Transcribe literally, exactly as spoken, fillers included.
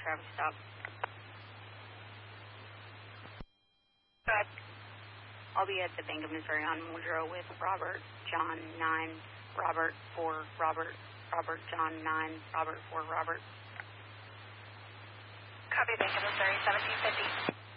traffic stop. Go ahead. I'll be at the Bank of Missouri on Muldrow with Robert, John, nine, Robert, four, Robert, Robert, John, nine, Robert, four, Robert. Copy, Bank of Missouri, seventeen fifty.